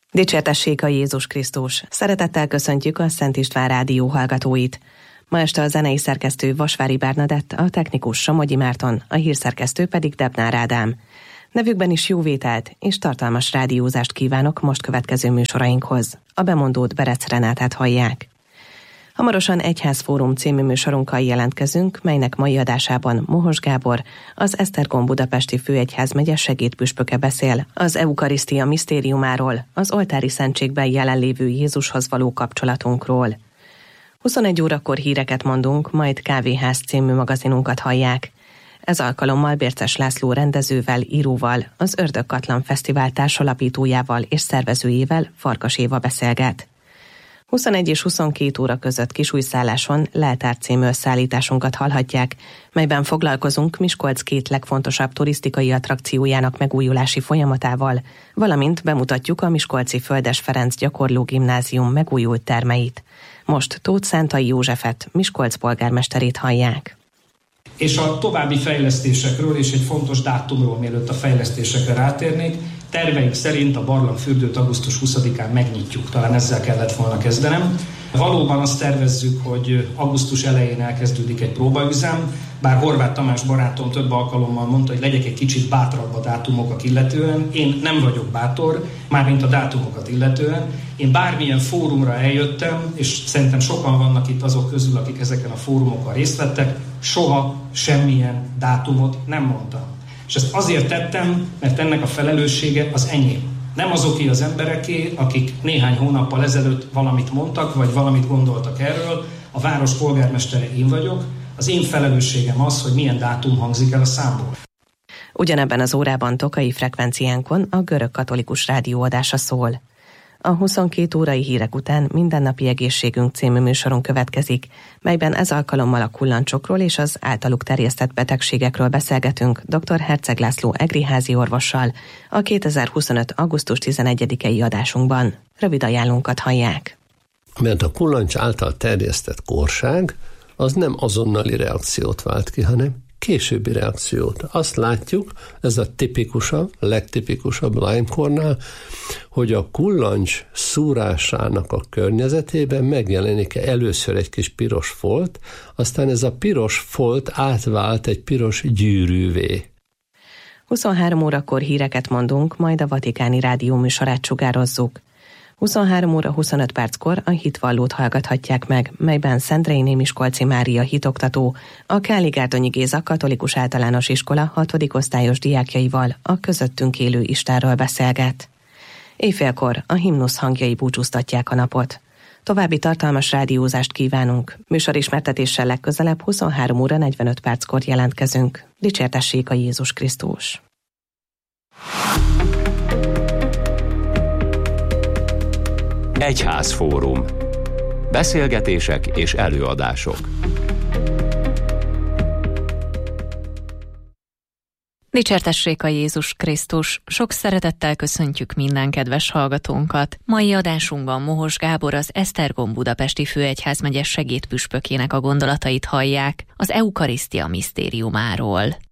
Dicsértessék a Jézus Krisztus! Szeretettel köszöntjük a Szent István Rádió hallgatóit. Ma este a zenei szerkesztő Vasvári Bernadett, a technikus Somogyi Márton, a hírszerkesztő pedig Debnár Ádám. Nevükben is jó vételt és tartalmas rádiózást kívánok most következő műsorainkhoz. A bemondót Berec Renátát hallják. Hamarosan Egyházfórum című műsorunkkal jelentkezünk, melynek mai adásában Mohos Gábor, az Esztergom budapesti főegyházmegye segédpüspöke beszél az eukarisztia misztériumáról, az oltári szentségben jelenlévő Jézushoz való kapcsolatunkról. 21 órakor híreket mondunk, majd Kávéház című magazinunkat hallják. Ez alkalommal Bérces László rendezővel, íróval, az Ördögkatlan Fesztivál társalapítójával és szervezőjével, Farkas Éva beszélget. 21 és 22 óra között Kisújszálláson Leltár című összeállításunkat hallhatják, melyben foglalkozunk Miskolc két legfontosabb turisztikai attrakciójának megújulási folyamatával, valamint bemutatjuk a miskolci Földes Ferenc Gyakorló Gimnázium megújult termeit. Most Tóth Szántai Józsefet, Miskolc polgármesterét hallják. És a további fejlesztésekről és egy fontos dátumról, mielőtt a fejlesztésekre rátérnék, terveink szerint a barlangfürdőt augusztus 20-án megnyitjuk. Talán ezzel kellett volna kezdenem. Valóban azt tervezzük, hogy augusztus elején elkezdődik egy próbaüzem, bár Horváth Tamás barátom több alkalommal mondta, hogy legyek egy kicsit bátrabb a dátumokat illetően. Én nem vagyok bátor, mármint a dátumokat illetően. Én bármilyen fórumra eljöttem, és szerintem sokan vannak itt azok közül, akik ezeken a fórumokon részt vettek, soha semmilyen dátumot nem mondtam. És ezt azért tettem, mert ennek a felelőssége az enyém. Nem azoké az embereké, akik néhány hónappal ezelőtt valamit mondtak, vagy valamit gondoltak erről. A város polgármestere én vagyok. Az én felelősségem az, hogy milyen dátum hangzik el a számból. Ugyanebben az órában Tokai frekvenciánkon a Görög Katolikus Rádió adása szól. A 22 órai hírek után Mindennapi Egészségünk című műsorunk következik, melyben ez alkalommal a kullancsokról és az általuk terjesztett betegségekről beszélgetünk dr. Herceg László egriházi orvossal a 2025. augusztus 11-i adásunkban. Rövid ajánlónkat hallják. Mert a kullancs által terjesztett kórság az nem azonnali reakciót vált ki, hanem későbbi reakciót. Azt látjuk, ez a tipikusabb, legtipikusabb Lyme-kórnál, hogy a kullancs szúrásának a környezetében megjelenik először egy kis piros folt, aztán ez a piros folt átvált egy piros gyűrűvé. 23 órakor híreket mondunk, majd a Vatikáni Rádió műsorát sugározzuk. 23 óra 25 perckor a Hitvallót hallgathatják meg, melyben Szentreiné Miskolci Mária hitoktató, a Káligárdonyi Géza Katolikus Általános Iskola 6. osztályos diákjaival a közöttünk élő Istenről beszélget. Éjfélkor a himnusz hangjai búcsúztatják a napot. További tartalmas rádiózást kívánunk. Műsorismertetéssel legközelebb 23 óra 45 perckor jelentkezünk. Dicsértessék a Jézus Krisztus! Egyházfórum. Beszélgetések és előadások. Dicsértessék a Jézus Krisztus! Sok szeretettel köszöntjük minden kedves hallgatónkat. Mai adásunkban Mohos Gábor, az Esztergom budapesti főegyházmegye segédpüspökének a gondolatait hallják az eukarisztia misztériumáról.